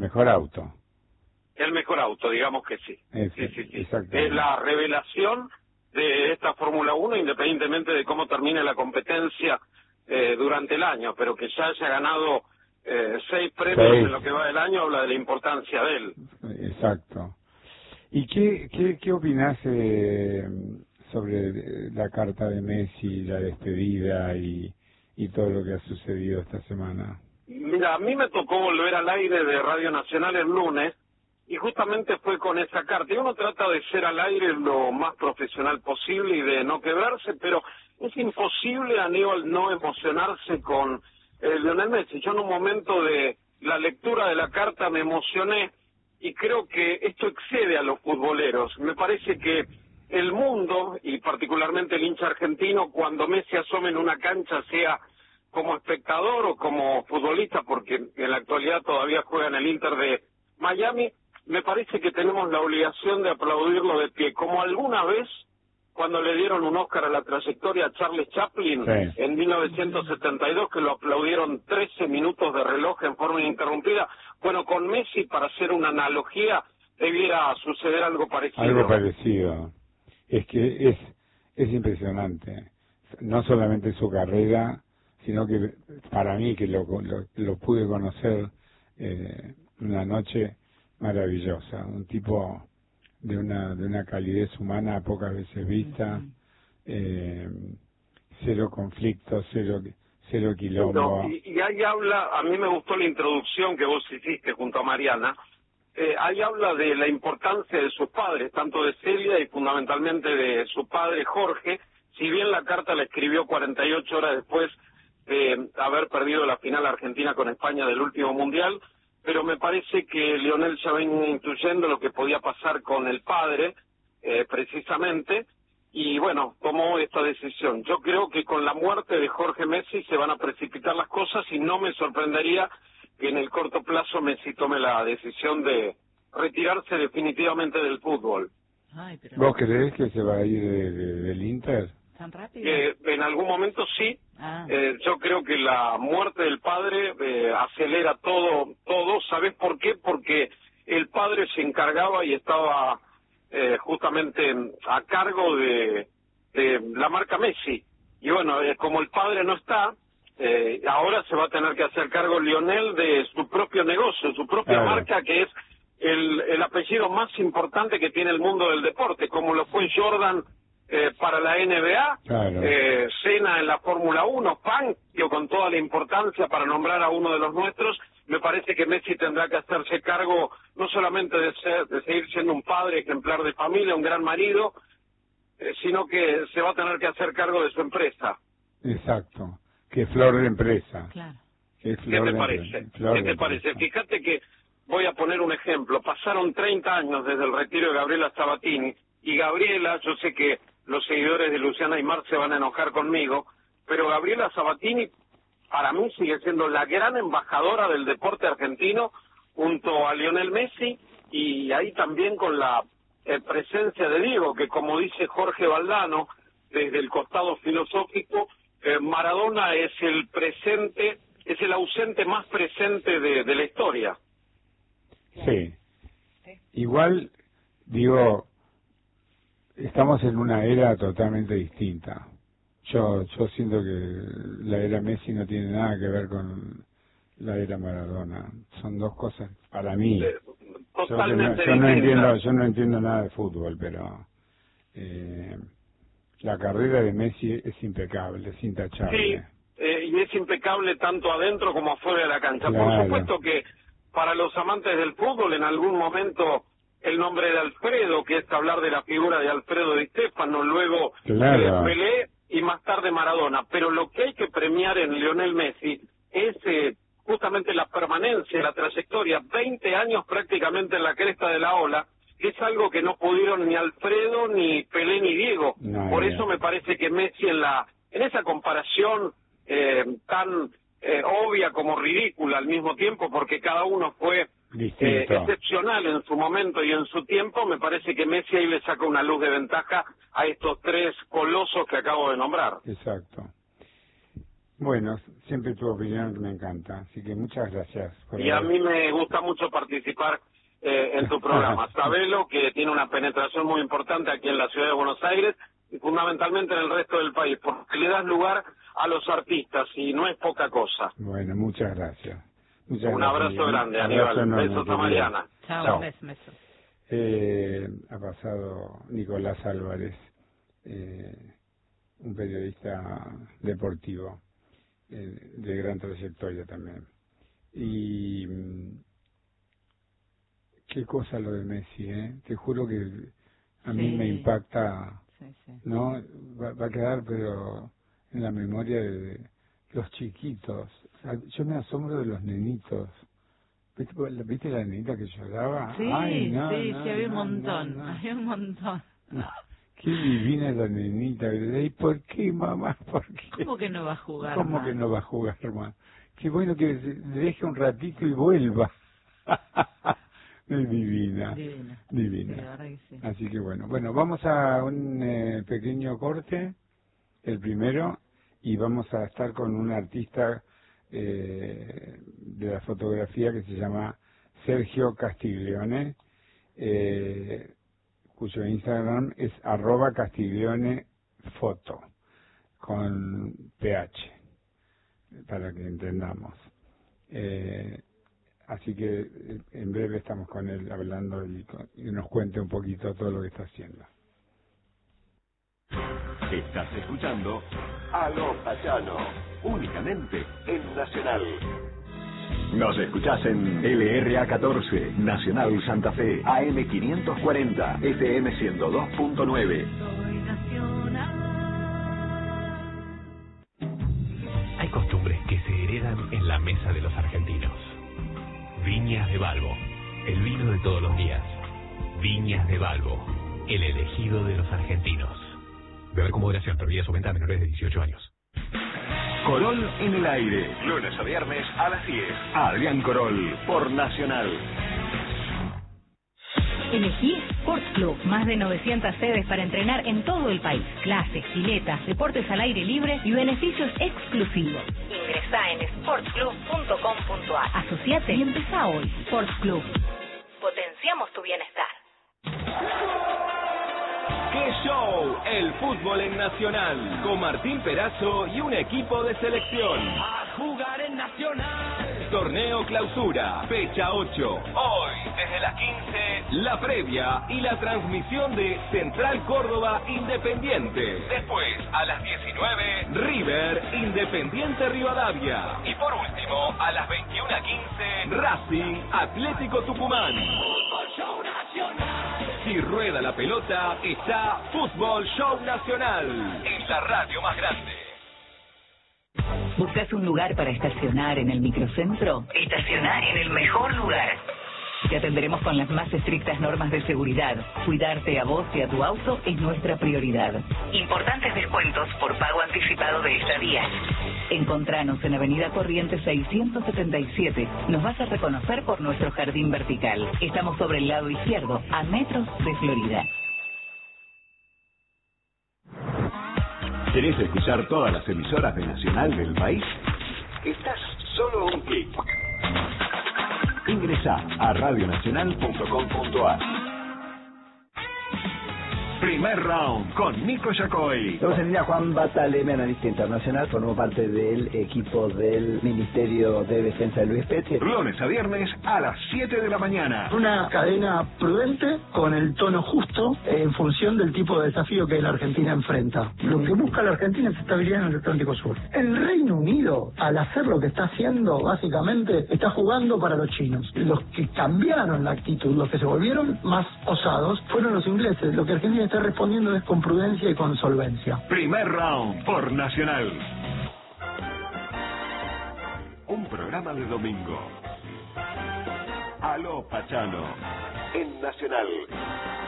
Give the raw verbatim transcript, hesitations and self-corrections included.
mejor auto. El mejor auto, digamos que sí. Es, sí, sí, sí. exactamente. Es la revelación de esta Fórmula uno, independientemente de cómo termine la competencia eh, durante el año, pero que ya haya ganado eh, seis premios Seis. en lo que va del año, habla de la importancia de él. Exacto. ¿Y qué, qué, qué opinás eh, sobre la carta de Messi, la despedida y, y todo lo que ha sucedido esta semana? Mira, a mí me tocó volver al aire de Radio Nacional el lunes, y justamente fue con esa carta. Y uno trata de ser al aire lo más profesional posible y de no quebrarse, pero es imposible, Aníbal, no emocionarse con eh, Lionel Messi. Yo en un momento de la lectura de la carta me emocioné, y creo que esto excede a los futboleros. Me parece que el mundo, y particularmente el hincha argentino, cuando Messi asome en una cancha, sea como espectador o como futbolista, porque en la actualidad todavía juega en el Inter de Miami, me parece que tenemos la obligación de aplaudirlo de pie, como alguna vez cuando le dieron un Oscar a la trayectoria a Charles Chaplin Sí. en mil novecientos setenta y dos, que lo aplaudieron trece minutos de reloj en forma ininterrumpida. Bueno, con Messi, para hacer una analogía, debiera suceder algo parecido. Algo parecido. Es que es, es impresionante. No solamente su carrera, sino que para mí, que lo, lo, lo pude conocer eh, una noche maravillosa, un tipo de una de una calidez humana pocas veces vista, eh, cero conflictos, cero cero quilombo. No, y, y ahí habla, a mí me gustó la introducción que vos hiciste junto a Mariana, eh, ahí habla de la importancia de sus padres, tanto de Celia y fundamentalmente de su padre Jorge, si bien la carta la escribió cuarenta y ocho horas después de haber perdido la final argentina con España del último mundial, pero me parece que Lionel ya venía intuyendo lo que podía pasar con el padre, eh, precisamente, y bueno, tomó esta decisión. Yo creo que con la muerte de Jorge Messi se van a precipitar las cosas, y no me sorprendería que en el corto plazo Messi tome la decisión de retirarse definitivamente del fútbol. Ay, pero ¿Vos creés que se va a ir de, de, del Inter? ¿tan rápido? Que en algún momento sí. Ah. Eh, yo creo que la muerte del padre eh, acelera todo, todo. ¿Sabés por qué? Porque el padre se encargaba y estaba eh, justamente a cargo de, de la marca Messi. Y bueno, eh, como el padre no está, eh, ahora se va a tener que hacer cargo Lionel de su propio negocio, su propia Claro. marca, que es el, el apellido más importante que tiene el mundo del deporte, como lo fue Jordan Eh, para la N B A, Claro. eh, Senna en la Fórmula uno, Fangio con toda la importancia, para nombrar a uno de los nuestros. Me parece que Messi tendrá que hacerse cargo no solamente de, ser, de seguir siendo un padre ejemplar de familia, un gran marido, eh, sino que se va a tener que hacer cargo de su empresa. Exacto. Que flor de empresa. Claro. Que ¿Qué flor te de parece? empresa. Flor ¿Qué de te parece? empresa. Fíjate que voy a poner un ejemplo. Pasaron treinta años desde el retiro de Gabriela Sabatini, y Gabriela, yo sé que los seguidores de Luciana Aymar se van a enojar conmigo, pero Gabriela Sabatini para mí sigue siendo la gran embajadora del deporte argentino junto a Lionel Messi, y ahí también con la eh, presencia de Diego, que como dice Jorge Valdano desde el costado filosófico, eh, Maradona es el presente, es el ausente más presente de, de la historia. Sí. Igual, digo, estamos en una era totalmente distinta. Yo yo siento que la era Messi no tiene nada que ver con la era Maradona. Son dos cosas para mí. Eh, Yo, que no, totalmente yo no distinta. entiendo yo no entiendo nada de fútbol, pero eh, la carrera de Messi es impecable, es intachable. Sí, eh, y es impecable tanto adentro como afuera de la cancha. Claro. Por supuesto que para los amantes del fútbol, en algún momento el nombre de Alfredo, que es hablar de la figura de Alfredo Di Stéfano, luego Claro. eh, Pelé y más tarde Maradona. Pero lo que hay que premiar en Lionel Messi es eh, justamente la permanencia, la trayectoria, veinte años prácticamente en la cresta de la ola, que es algo que no pudieron ni Alfredo, ni Pelé, ni Diego. No, Por no. eso me parece que Messi en la en esa comparación eh, tan eh, obvia como ridícula al mismo tiempo, porque cada uno fue eh, Distinto. excepcional en su momento y en su tiempo, me parece que Messi ahí le saca una luz de ventaja a estos tres colosos que acabo de nombrar. Exacto. Bueno, siempre tu opinión me encanta, así que muchas gracias. Por y a mí me gusta mucho participar eh, en tu programa. Sabelo, que tiene una penetración muy importante aquí en la ciudad de Buenos Aires y fundamentalmente en el resto del país, porque le das lugar a los artistas y no es poca cosa. Bueno, muchas gracias. Muchas un gracias, abrazo Miguel. grande, Abrazo Aníbal. enorme, Besos a querido. Mariana. Chao, Chao. un beso, beso. Eh, ha pasado Nicolás Álvarez, eh, un periodista deportivo eh, de gran trayectoria también. Y mm, qué cosa lo de Messi, ¿eh? Te juro que a mí Sí. me impacta, Sí, sí. ¿no? Va, va a quedar, pero en la memoria de los chiquitos. O sea, yo me asombro de los nenitos. ¿Viste, ¿Viste la nenita que lloraba? Sí, Ay, no, sí, no, sí, había un no, montón, no, no. había un montón. No, qué divina la nenita. ¿Y por qué, mamá? ¿Por qué? ¿Cómo que no va a jugar ¿Cómo más? que no va a jugar más? Qué bueno que le deje un ratito y vuelva. Es divina. Divina. Divina. Sí, la verdad que sí. Así que bueno. Bueno, vamos a un eh, pequeño corte, el primero, y vamos a estar con un artista eh, de la fotografía que se llama Sergio Castiglione, eh, cuyo Instagram es arroba Castiglione foto, con ph, para que entendamos. Eh, así que eh, en breve estamos con él hablando y, con- y nos cuente un poquito todo lo que está haciendo. Estás escuchando Aló Pachano, únicamente en Nacional. Nos escuchás en L R A catorce, Nacional Santa Fe, A M quinientos cuarenta, F M ciento dos punto nueve. Hay costumbres que se heredan en la mesa de los argentinos. Viñas de Balbo, el vino de todos los días. Viñas de Balbo, el elegido de los argentinos. Beber con moderación, prohibida su venta a menores de dieciocho años. Corol en el aire, lunes a viernes a las diez. Adrián Corol, por Nacional. Elegí Sports Club, más de novecientas sedes para entrenar en todo el país. Clases, piletas, deportes al aire libre y beneficios exclusivos. Ingresá en sports club punto com punto a r. Asociate y empezá hoy. Sports Club. Potenciamos tu bienestar. ¡Qué show! El fútbol en Nacional, con Martín Perazo y un equipo de selección. ¡A jugar en Nacional! Torneo Clausura, fecha ocho. Hoy, desde las quince, la previa y la transmisión de Central Córdoba Independiente. Después, a las diecinueve, River Independiente Rivadavia. Y por último, a las veintiuna quince, Racing Atlético Tucumán. Fútbol Show Nacional. Si rueda la pelota, está Fútbol Show Nacional, en la radio más grande. ¿Buscas un lugar para estacionar en el microcentro? Estacionar en el mejor lugar. Te atenderemos con las más estrictas normas de seguridad. Cuidarte a vos y a tu auto es nuestra prioridad. Importantes descuentos por pago anticipado de estadía. Encontranos en Avenida Corrientes seiscientos setenta y siete. Nos vas a reconocer por nuestro jardín vertical. Estamos sobre el lado izquierdo, a metros de Florida. ¿Querés escuchar todas las emisoras de Nacional del país? Estás solo a un clic. Ingresá a radionacional punto com punto a r. Primer round con Nico Yacoy. Estamos en línea Juan Bataleme, analista internacional, formó parte del equipo del Ministerio de Defensa de Luis Petri. Lunes a viernes a las siete de la mañana. Una cadena prudente, con el tono justo, en función del tipo de desafío que la Argentina enfrenta. Lo que busca la Argentina es estabilidad en el Atlántico Sur. El Reino Unido, al hacer lo que está haciendo, básicamente, está jugando para los chinos. Los que cambiaron la actitud, los que se volvieron más osados, fueron los ingleses. Lo que Argentina está respondiendo es con prudencia y con solvencia. Primer round por Nacional. Un programa de domingo. Aló Pachano, en Nacional.